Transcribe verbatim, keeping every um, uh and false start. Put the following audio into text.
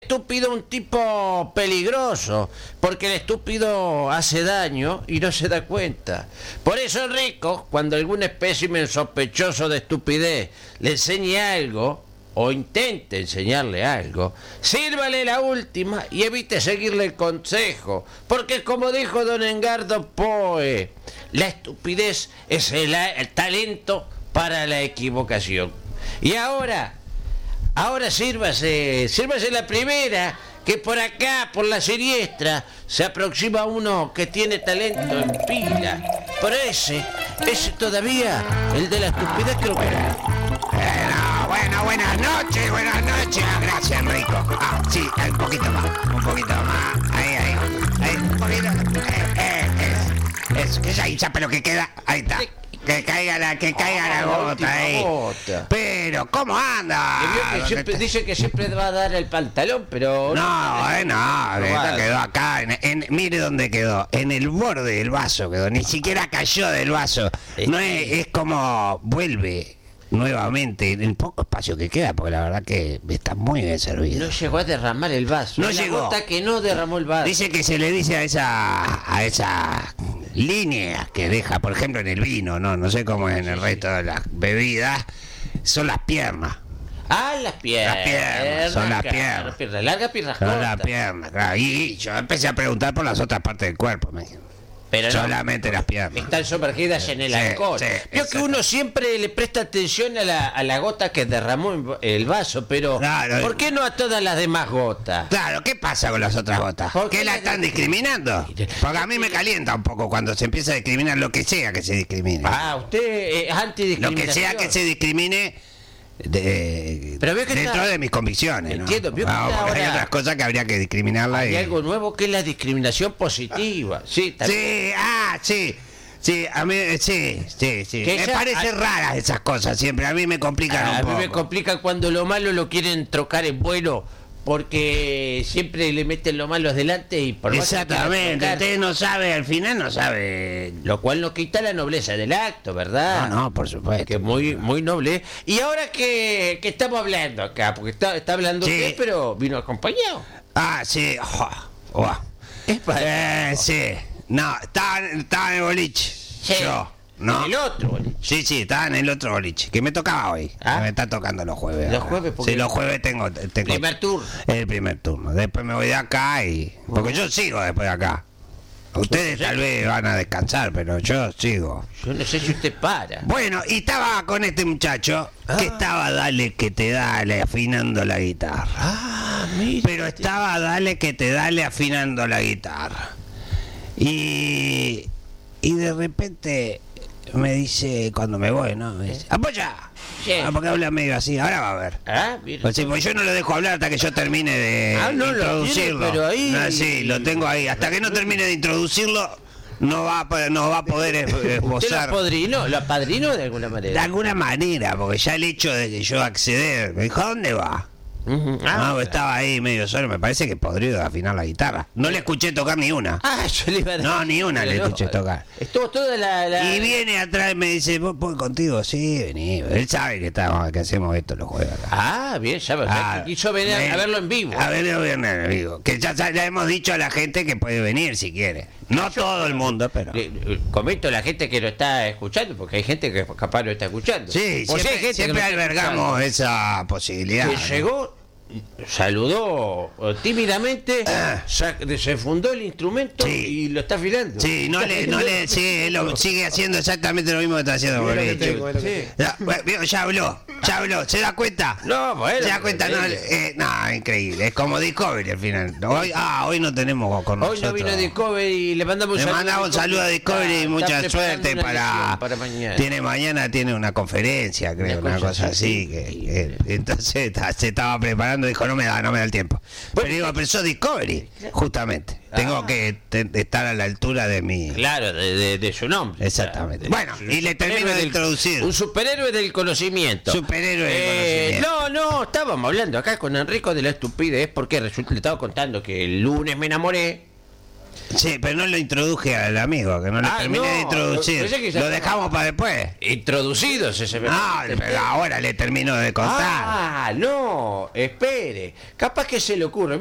estúpido es un tipo peligroso, porque el estúpido hace daño y no se da cuenta. Por eso, Enrico, cuando algún espécimen sospechoso de estupidez le enseñe algo, o intente enseñarle algo, sírvale la última y evite seguirle el consejo, porque como dijo don Edgardo Poe, la estupidez es el, el talento para la equivocación. Y ahora, ahora sírvase, sírvase la primera, que por acá, por la siniestra, se aproxima uno que tiene talento en pila. Pero ese, ese todavía, el de la estupidez creo que era. Bueno, bueno, buenas noches, buenas noches. Gracias, Enrico. Ah, sí, un poquito más, un poquito más. Ahí, ahí, ahí, un poquito. Eh, eh, eh. Es, es ahí, ya, pero que queda, ahí está. Que caiga la, que caiga la gota ahí. Gota. Pero, ¿cómo anda? Que siempre, dice que siempre va a dar el pantalón, pero... No, eh, no, esta quedó acá, en, en, mire dónde quedó, en el borde del vaso quedó, ni siquiera cayó del vaso. No es, es como vuelve nuevamente en el poco espacio que queda, porque la verdad que está muy bien servido. No llegó a derramar el vaso. No la llegó. Gota que no derramó el vaso. Dice que se le dice a esa a esa línea que deja, por ejemplo, en el vino, no, no sé cómo es en el resto de las bebidas, son las piernas. Ah, las piernas. Las piernas, son las piernas. Pierna larga, piernas Son cortas. las piernas, claro. Y yo empecé a preguntar por las otras partes del cuerpo, me dijeron. Pero no, solamente las piernas. están sumergidas en el Sí, alcohol. sí, Vio que uno siempre le presta atención a la, a la gota que derramó el vaso, pero Claro. ¿por qué no a todas las demás gotas? Claro, ¿qué pasa con las otras gotas? ¿Por qué ¿Qué la la- están discriminando? Porque a mí me calienta un poco cuando se empieza a discriminar lo que sea que se discrimine. Ah, usted es Lo antidiscriminación. que sea que se discrimine de, Pero veo que dentro está- de mis convicciones, ¿no? Entiendo, veo que No, está porque hay ahora- otras cosas que habría que discriminarla. Hay y... algo nuevo que es la discriminación positiva. Sí, también. Sí, ah, sí. Sí, a mí, sí, sí, sí. Que Me ya- parecen raras esas cosas siempre. A mí me complican A un mí poco. me complica cuando lo malo lo quieren trocar en bueno, porque siempre le meten lo malo adelante y por más que quieran Exactamente. trocar, Usted no sabe, al final no sabe. lo cual no quita la nobleza del acto, ¿verdad? No, no, por supuesto. Que es muy, muy noble. Y ahora que, que estamos hablando acá, porque está, está hablando Sí. usted, pero vino acompañado. Ah, sí. Oh, oh. Es para- Eh, sí. No, estaba, estaba en el boliche. Sí. Yo. No. El otro, boliche. Sí, sí, estaba en el otro boliche, que me tocaba hoy. Ah. Me está tocando los jueves. Los ahora. jueves, porque- Sí, los jueves tengo, tengo Primer turno. el primer turno. Después me voy de acá y... Porque yo sigo después de acá. Ustedes tal vez van a descansar, pero yo sigo. Yo no sé si usted para. Bueno, y estaba con este muchacho Ah. que estaba dale que te dale afinando la guitarra. Ah, mira. Pero estaba dale que te dale afinando la guitarra. Y, y de repente me dice, cuando me voy, ¿no? Me dice, ¡apoya! Sí. Ah, porque habla medio así, ahora va a ver. Ah, mira. Pues sí, porque yo no lo dejo hablar hasta que yo termine de Ah, no, lo introducirlo. tiene, pero ahí- No, sí, lo tengo ahí. Hasta que no termine de introducirlo, no va a, poder- no va a poder es- ¿Usted lo esbozar. apadrinó? ¿Lo apadrinó de alguna De manera? alguna manera, porque ya el hecho de que yo acceder, me dijo, ¿a dónde va? Ujú. Ah, pues estaba ahí medio solo, me parece que podrido de afinar la guitarra. No le escuché tocar ni una. Ah, yo le iba a decir. No, ni una le pero escuché tocar. Estuvo toda la... la- Y viene atrás y me dice, ¿vos puedo ir contigo? Sí, vení. Él sabe que estamos, que hacemos esto los jueves acá. Ah, bien, ya, o sea, Ah, que quiso venir ven- a verlo en vivo. A verlo en vivo. Que ya, ya le hemos dicho a la gente que puede venir si quiere. No todo el mundo, pero... Le- le- comento a la gente que lo está escuchando, porque hay gente que capaz lo está escuchando. Sí, O sea, siempre, hay gente que siempre lo está albergamos esa posibilidad. escuchando. Que ¿no? llegó, saludó eh, tímidamente, Ah. sa- desenfundó el instrumento Sí. y lo está afilando. Sí, no le, no le, sí, él lo sigue haciendo exactamente lo mismo que está haciendo Mira lo que Boliche. tengo, mira lo que Sí. Ya, bueno, vio, ya habló, ya habló, ¿se da cuenta? No, bueno. ¿Se da cuenta? No, eh, no, increíble, es como Discovery al final. Hoy, ah, hoy no tenemos con Hoy nosotros. no vino Discovery y le mandamos un Le saludo. mandamos un saludo a Discovery y Está- mucha está preparando suerte una para, lección para mañana. Tiene mañana tiene una conferencia, creo, Una una, cosa cosa así. así, Que, increíble. que- entonces está- se estaba preparando, dijo, no me da, no me da el tiempo. Bueno, pero digo, pero sos Discovery, justamente. Ah. Tengo que te- estar a la altura de mi... Claro, de, de- de su nombre. Exactamente. De- Bueno, un y le termino superhéroe de del- introducir. Un superhéroe del conocimiento. Superhéroe del Eh, conocimiento. No, no, estábamos hablando acá con Enrico de la estupidez, porque resulta, le estaba contando que el lunes me enamoré Sí, pero no lo introduje al amigo, que no lo Ah, terminé no, de introducir. pensé que ya Lo estaba- dejamos para después. Introducidos ese No, pero ahora le termino de contar. Ah, no, espere. Capaz que se le ocurre.